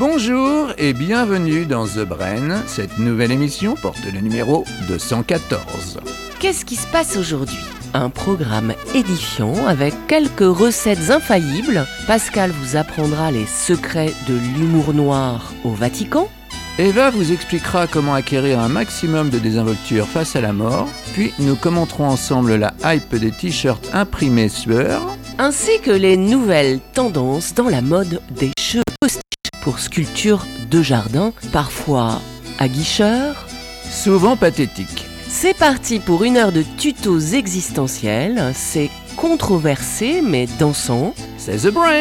Bonjour et bienvenue dans The Brain. Cette nouvelle émission porte le numéro 214. Qu'est-ce qui se passe aujourd'hui ? Un programme édifiant avec quelques recettes infaillibles. Pascal vous apprendra les secrets de l'humour noir au Vatican. Eva vous expliquera comment acquérir un maximum de désinvolture face à la mort. Puis nous commenterons ensemble la hype des t-shirts imprimés sueur. Ainsi que les nouvelles tendances dans la mode des cheveux postiches pour sculpture de jardin, parfois aguicheurs, Souvent pathétique. C'est parti pour 1 heure de tutos existentiels. C'est controversé mais dansant. C'est The Brain.